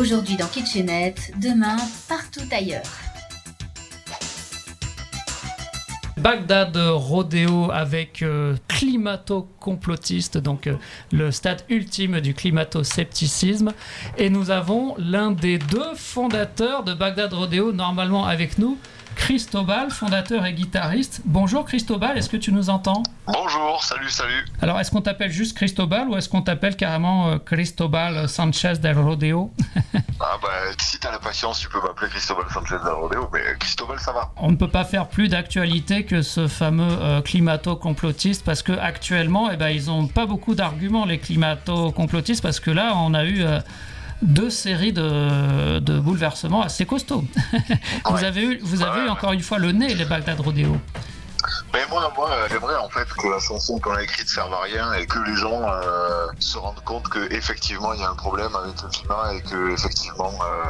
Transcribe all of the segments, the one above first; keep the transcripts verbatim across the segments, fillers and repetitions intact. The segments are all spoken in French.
Aujourd'hui dans Kitchenette, demain partout ailleurs. Bagdad Rodeo avec euh, climato-complotiste, donc euh, le stade ultime du climato-scepticisme. Et nous avons l'un des deux fondateurs de Bagdad Rodeo normalement avec nous, Cristobal, fondateur et guitariste. Bonjour Cristobal, est-ce que tu nous entends ? Bonjour, salut, salut. Alors, est-ce qu'on t'appelle juste Cristobal ou est-ce qu'on t'appelle carrément euh, Cristobal Sanchez del Rodeo ? Ah bah, si t'as la patience, tu peux m'appeler Cristobal Sanchez del Rodeo, mais Cristobal, ça va. On ne peut pas faire plus d'actualité que ce fameux euh, climato-complotiste parce qu'actuellement, eh ben, ils n'ont pas beaucoup d'arguments, les climato-complotistes, parce que là, on a eu... Euh, deux séries de, de bouleversements assez costauds. vous Ouais. avez eu, vous avez Ouais, eu ouais. encore une fois le nez, les Bagdad Rodeo. Mais moi, moi, j'aimerais en fait que la chanson qu'on a écrite serve à rien et que les gens euh, se rendent compte qu'effectivement il y a un problème avec le climat et que effectivement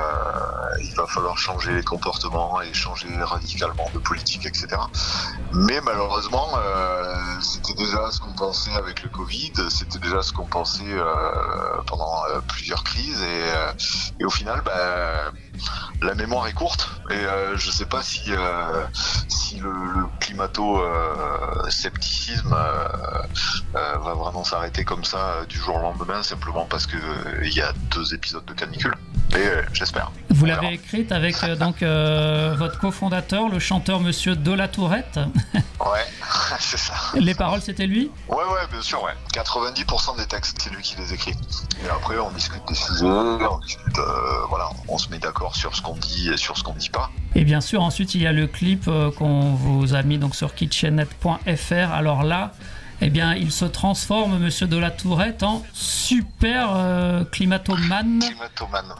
euh, il va falloir changer les comportements et changer radicalement de politique, et cetera. Mais malheureusement, euh, c'était déjà ce qu'on pensait avec le Covid, c'était déjà ce qu'on pensait euh, pendant euh, plusieurs crises et, euh, et au final, bah, la mémoire est courte et euh, je sais pas si euh, si le, le climato euh, scepticisme euh, euh, va vraiment s'arrêter comme ça euh, du jour au lendemain simplement parce que euh, il y a deux épisodes de canicule. Mais euh, j'espère. Vous On l'avez verra. écrite avec euh, donc euh, votre cofondateur, le chanteur Monsieur De La Tourette. Ouais, c'est ça. Les paroles, c'était lui ? Ouais, ouais, bien sûr, ouais. quatre-vingt-dix pour cent des textes, c'est lui qui les écrit. Et après, on discute des sujets, on discute, euh, voilà, on se met d'accord sur ce qu'on dit et sur ce qu'on dit pas. Et bien sûr, ensuite, il y a le clip euh, qu'on vous a mis donc sur kitchenette point f r. Alors là, eh bien, il se transforme, Monsieur De La Tourette, en super euh, climatomane Climatomane.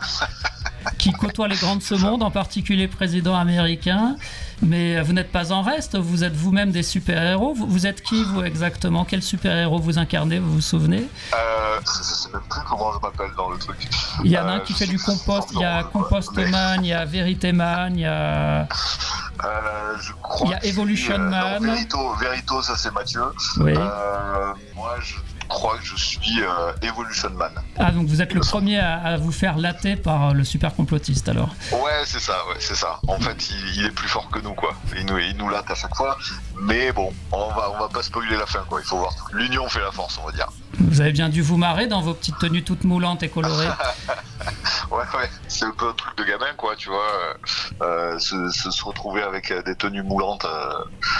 qui côtoie les grands de ce monde, en particulier le président américain. Mais vous n'êtes pas en reste, vous êtes vous-même des super-héros. Vous, vous êtes qui, vous, exactement ? Quel super-héros vous incarnez, vous vous souvenez ? Euh, je sais même plus comment je m'appelle dans le truc. Il y en a un Euh, qui je fait sais du que c'est compost, son il y a nom, quoi. Compostoman, il y a Veritéman, il y a... Euh, je crois Il y a que c'est, Evolution euh, Man. Non, Verito, Verito, ça c'est Mathieu. Oui. Euh, moi, je crois que je suis euh, Evolution Man. Ah, donc vous êtes le premier à, à vous faire latter par le super complotiste, alors. Ouais, c'est ça, ouais, c'est ça. En fait, il, il est plus fort que nous, quoi. Il nous, il nous latte à chaque fois. Mais bon, on va, on va pas spoiler la fin, quoi. Il faut voir. L'union fait la force, on va dire. Vous avez bien dû vous marrer dans vos petites tenues toutes moulantes et colorées. Ouais, ouais, c'est un peu un truc de gamin, quoi, tu vois. Euh, se, se, se retrouver avec euh, des tenues moulantes, euh,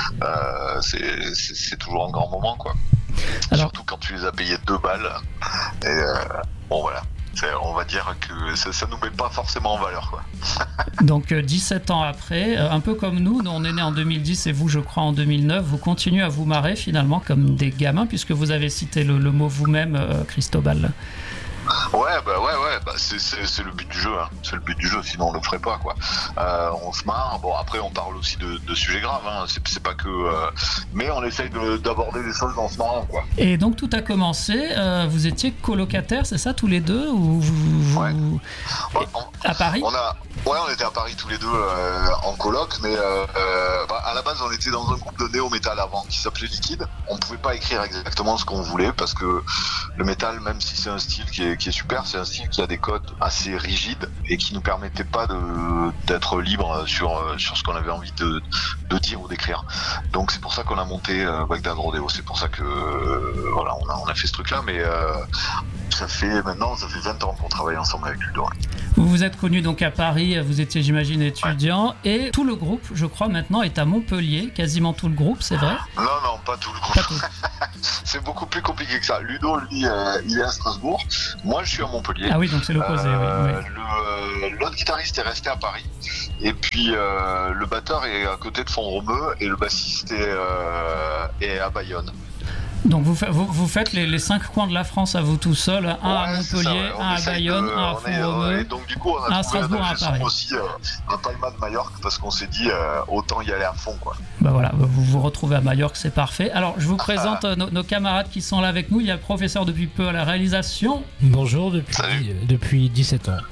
euh, c'est, c'est, c'est toujours un grand moment, quoi. Alors- Surtout quand tu les as payés deux balles. Et euh, bon, voilà. C'est, on va dire que ça, ça nous met pas forcément en valeur, quoi. Donc euh, dix-sept ans après, euh, un peu comme nous, nous on est né en deux mille dix et vous je crois en deux mille neuf, vous continuez à vous marrer finalement comme des gamins puisque vous avez cité le, le mot vous-même, euh, Cristobal. Ouais, bah ouais, ouais, bah c'est, c'est, c'est le but du jeu, hein. C'est le but du jeu, sinon on le ferait pas, quoi. Euh, on se marre, bon après on parle aussi de, de sujets graves, hein. c'est, c'est pas que... Euh... Mais on essaye de, d'aborder les choses en se marrant, quoi. Et donc tout a commencé, euh, vous étiez colocataires, c'est ça tous les deux ou vous, vous- Ouais. Ouais, on, à Paris? on a... Ouais, on était à Paris tous les deux euh, en coloc, mais euh, euh, bah, à la base on était dans un groupe de néo-métal avant qui s'appelait Liquide. On pouvait pas écrire exactement ce qu'on voulait parce que le métal, même si c'est un style qui est, qui est super, c'est un style qui a des codes assez rigides et qui nous permettait pas de, d'être libre sur, sur ce qu'on avait envie de, de dire ou d'écrire. Donc c'est pour ça qu'on a monté euh, Bagdad Rodeo, c'est pour ça que euh, voilà, on a, on a fait ce truc-là, mais euh, ça fait maintenant, ça fait vingt ans qu'on travaille ensemble avec Ludo. Vous vous êtes connus donc à Paris, vous étiez j'imagine étudiant, et tout le groupe, je crois maintenant, est à Montpellier, quasiment tout le groupe, c'est vrai? Non, non, pas tout le groupe. Pas tout. C'est beaucoup plus compliqué que ça. Ludo, lui, euh, il est à Strasbourg. Moi, je suis à Montpellier. Ah oui, donc c'est l'opposé, Euh, oui, oui. le- euh, l'autre guitariste est resté à Paris. Et puis, euh, le batteur est à côté de Font-Romeu et le bassiste est, euh, est à Bayonne. Donc vous, fa- vous, vous faites les, les cinq coins de la France à vous tout seul, un à Ouais, c'est ça, Montpellier, ouais. On un à essaye Bayonne, de- un à on est, euh, Font-Romeu. Et donc, du coup, on un a à trouvé un Strasbourg, un à ingé son Paris. aussi, euh, un Palma de Majorque, parce qu'on s'est dit, euh, autant y aller à fond, quoi. Bah voilà, vous vous retrouvez à Majorque, c'est parfait. Alors je vous présente euh, nos, nos camarades qui sont là avec nous. Il y a le professeur depuis peu à la réalisation. Bonjour, depuis, Salut. euh, depuis dix-sept ans.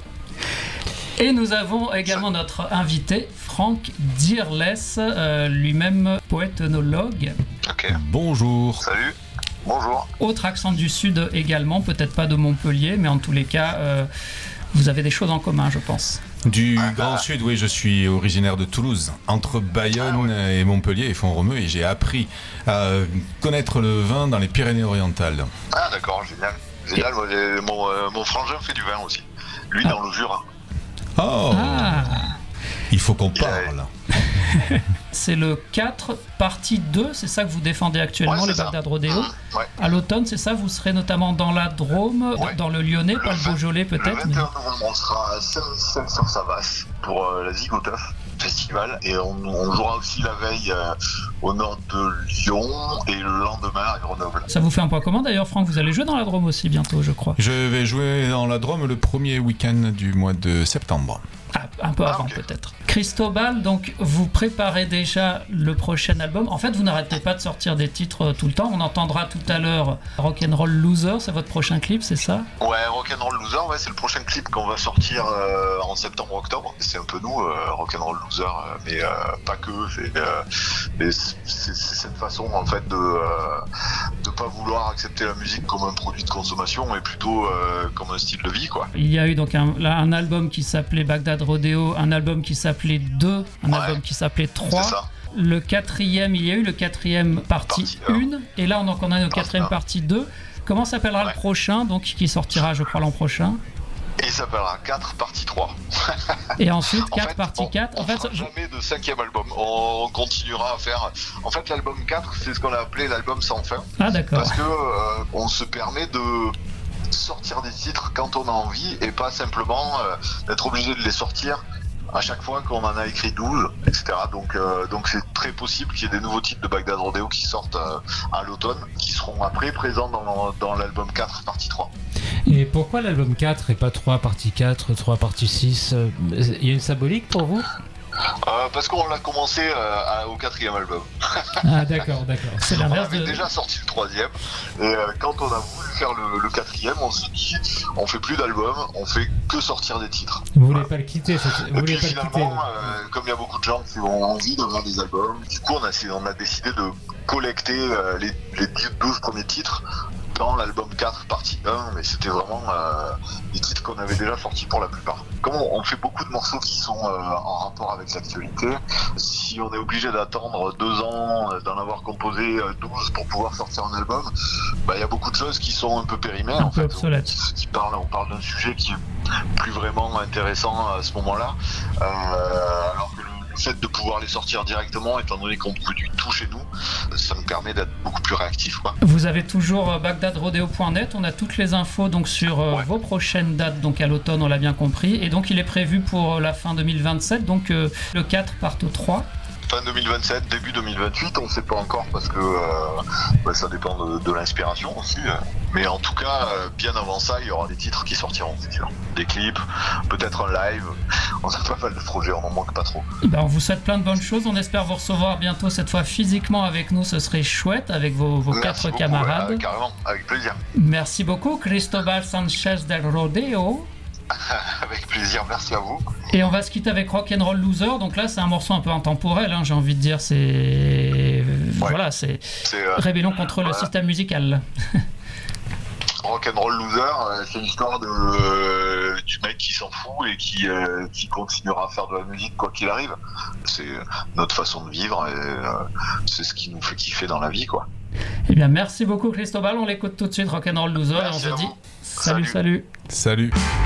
Et nous avons également notre invité, Franck Dearless, euh, lui-même poète-œnologue. Ok. Bonjour. Salut. Bonjour. Autre accent du Sud également, peut-être pas de Montpellier, mais en tous les cas, euh, vous avez des choses en commun, je pense. Du Ah, Grand ah. Sud, oui, je suis originaire de Toulouse, entre Bayonne Ah, et Montpellier et Font-Romeu, et j'ai appris à connaître le vin dans les Pyrénées-Orientales. Ah d'accord, génial. Génial, moi, j'ai- mon, euh, mon frangin fait du vin aussi. Lui Ah. dans le Jura. Oh, Ah, il faut qu'on Il a- parle. c'est le quatre, partie deux, c'est ça que vous défendez actuellement, Ouais, c'est les ça. Bagdad Rodeo. Mmh, ouais. À l'automne, c'est ça, vous serez notamment dans la Drôme, Ouais. dans le Lyonnais, pas le vingt- Beaujolais Le peut-être. vingt et un mais- novembre, on sera à Saint-Sur-Savas pour euh, la Zigoteuf Festival et on, on jouera aussi la veille euh, au nord de Lyon et le lendemain à Grenoble. Ça vous fait un point commun d'ailleurs, Franck, vous allez jouer dans la Drôme aussi bientôt, je crois. Je vais jouer dans la Drôme le premier week-end du mois de septembre. Ah, un peu Ah, avant ok. peut-être. Cristobal, donc vous préparez déjà le prochain album. En fait, vous n'arrêtez pas de sortir des titres euh, tout le temps. On entendra tout à l'heure Rock'n'Roll Loser, c'est votre prochain clip, c'est ça? Ouais, Rock'n'Roll Loser, ouais, c'est le prochain clip qu'on va sortir euh, en septembre-octobre. C'est un peu nous, euh, Rock'n'Roll Loser, euh, mais euh, pas que. C'est, euh, mais c'est, c'est- c'est cette façon en fait de euh, de pas vouloir accepter la musique comme un produit de consommation, mais plutôt euh, comme un style de vie, quoi. Il y a eu donc un, là, un album qui s'appelait Bagdad Rodeo, un album qui s'appelait deux, un Ouais. album qui s'appelait trois. C'est ça. Le quatrième, il y a eu le quatrième partie Partie un. un, et là on en on a une Partie quatrième un. partie deux. Comment s'appellera Ouais. le prochain, donc qui sortira je crois l'an prochain? Et il s'appellera quatre partie trois. Et ensuite En quatre fait, partie on, quatre. On En fait, fera jamais de cinquième album. On, on continuera à faire. En fait, l'album quatre, c'est ce qu'on a appelé l'album sans fin, ah d'accord. parce que euh, on se permet de sortir des titres quand on a envie et pas simplement euh, d'être obligé de les sortir à chaque fois qu'on en a écrit douze, et cetera. Donc, euh, donc c'est très possible qu'il y ait des nouveaux titres de Bagdad Rodeo qui sortent euh, à l'automne, qui seront après présents dans, dans l'album quatre partie trois. Et pourquoi l'album quatre et pas trois partie quatre, trois partie six? euh, Il y a une symbolique pour vous? Euh, parce qu'on l'a commencé euh, à- au quatrième album. Ah d'accord, d'accord. C'est On l'inverse avait de... déjà sorti le troisième et euh, quand on a voulu faire le, le quatrième, on s'est dit on fait plus d'albums, on fait que sortir des titres. Vous voulez pas le quitter, cette- vous Et voulez puis pas le quitter. finalement, euh, comme il y a beaucoup de gens qui ont envie d'avoir des albums, du coup on a, on a décidé de collecter euh, les, les douze premiers titres dans l'album quatre partie un, mais c'était vraiment euh, des titres qu'on avait déjà sortis pour la plupart. Comme on, on fait beaucoup de morceaux qui sont euh, en rapport avec l'actualité, si on est obligé d'attendre deux ans, euh, d'en avoir composé euh, douze pour pouvoir sortir un album, bah, il y a beaucoup de choses qui sont un peu périmées. Un en peu fait. obsolètes. Qui, qui parle, on parle d'un sujet qui est plus vraiment intéressant à ce moment-là, euh, alors que le Le fait de pouvoir les sortir directement, étant donné qu'on produit tout chez nous, ça nous permet d'être beaucoup plus réactifs, quoi. Vous avez toujours euh, bagdad rodeo point net, on a toutes les infos donc sur euh, Ouais. vos prochaines dates, donc à l'automne on l'a bien compris, et donc il est prévu pour la fin deux mille vingt-sept, donc euh, le quatre part au trois. Fin deux mille vingt-sept, début deux mille vingt-huit, on ne sait pas encore parce que euh, bah, ça dépend de, de l'inspiration aussi. euh. Mais en tout cas, euh, bien avant ça, il y aura des titres qui sortiront, c'est sûr. Des clips, peut-être un live. On a pas mal de projets, on n'en manque pas trop. Ben, on vous souhaite plein de bonnes choses, on espère vous recevoir bientôt cette fois physiquement avec nous, ce serait chouette avec vos, vos Merci quatre beaucoup, camarades. ouais, carrément, avec plaisir. Merci beaucoup Cristobal Sanchez del Rodeo. Avec plaisir, merci à vous. Et on va se quitter avec Rock'n'Roll Loser. Donc là, c'est un morceau un peu intemporel, hein, j'ai envie de dire. C'est. Voilà, c'est. C'est euh, Rébellion contre le voilà. système musical. Rock'n'Roll Loser, euh, c'est l'histoire de, euh, du mec qui s'en fout et qui, euh, qui continuera à faire de la musique quoi qu'il arrive. C'est notre façon de vivre et euh, c'est ce qui nous fait kiffer dans la vie, quoi. Eh bien, merci beaucoup, Cristobal. On l'écoute tout de suite, Rock'n'Roll Loser. Merci et on à se dit vous. salut, Salut. salut. Salut.